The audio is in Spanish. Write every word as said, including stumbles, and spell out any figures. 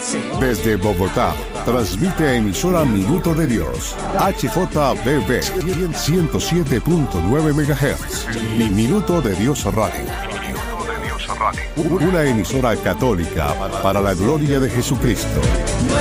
Desde Bogotá, transmite emisora Minuto de Dios, H J B B ciento siete punto nueve megahertz y Minuto de Dios Radio. Una emisora católica para la gloria de Jesucristo.